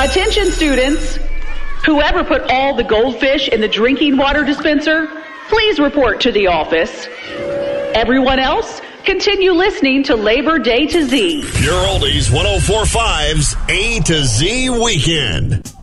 Attention students, whoever put all the goldfish in the drinking water dispenser, please report to the office. Everyone else, continue listening to Labor Day to Z. Your Oldies 104.5's A to Z Weekend.